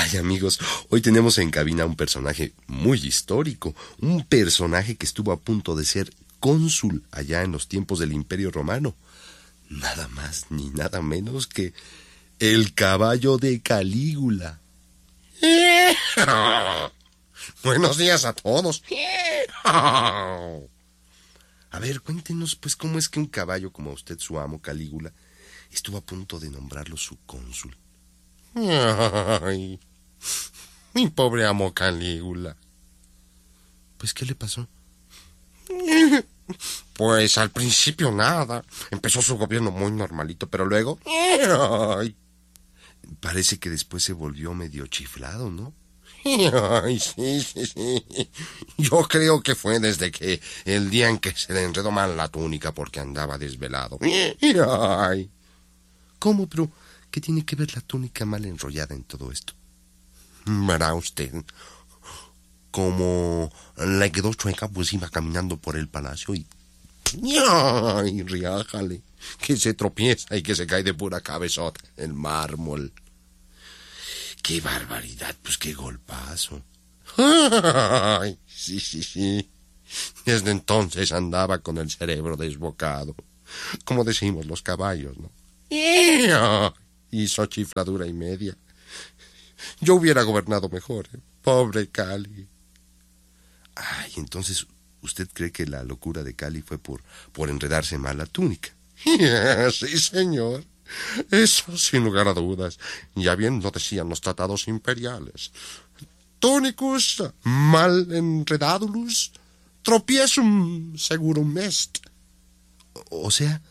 Ay, amigos, hoy tenemos en cabina un personaje muy histórico, un personaje que estuvo a punto de ser cónsul allá en los tiempos del Imperio Romano. Nada más ni nada menos que el caballo de Calígula. Buenos días a todos. A ver, cuéntenos, pues, cómo es que un caballo como usted, su amo Calígula, estuvo a punto de nombrarlo su cónsul. Ay, mi pobre amo Calígula. Pues, ¿qué le pasó? Pues al principio nada. Empezó su gobierno muy normalito, pero luego... Ay, Parece que después se volvió medio chiflado, ¿no? ay, sí. Yo creo que fue desde que el día en que se le enredó mal la túnica porque andaba desvelado. Ay, ¿Cómo? Pero, ¿qué tiene que ver la túnica mal enrollada en todo esto? verá usted. Como le quedó chueca, pues iba caminando por el palacio y... ¡ay, riájale! Que se tropieza y que se cae de pura cabezota el mármol. ¡Qué barbaridad! Pues qué golpazo. ¡Ay! Sí. Desde entonces andaba con el cerebro desbocado. Como decimos los caballos, ¿no? Hizo chifladura y media. Yo hubiera gobernado mejor, ¿eh? Pobre Cali. Ay, entonces, ¿usted cree que la locura de Cali fue por enredarse mal la túnica? Sí, señor. Eso sin lugar a dudas. Ya bien lo decían los tratados imperiales. Tonicus mal enredadulus, tropiezum segurum est. O sea,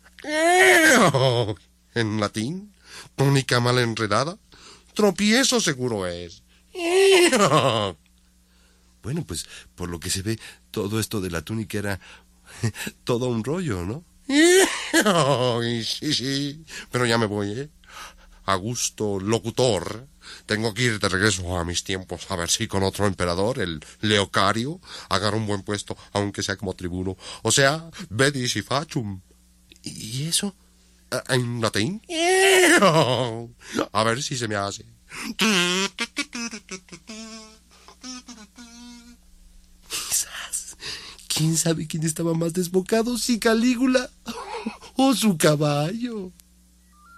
En latín, túnica mal enredada, tropiezo seguro es. bueno, pues, por lo que se ve, todo esto de la túnica era todo un rollo, ¿no? Sí, pero ya me voy, ¿eh? Augusto locutor. Tengo que ir de regreso a mis tiempos a ver si con otro emperador, el Leocario, agarro un buen puesto, aunque sea como tribuno. O sea, vedis y facum. ¿Y eso? En latín. A ver si se me hace. Quizás. ¿Quién sabe quién estaba más desbocado, si Calígula o su caballo?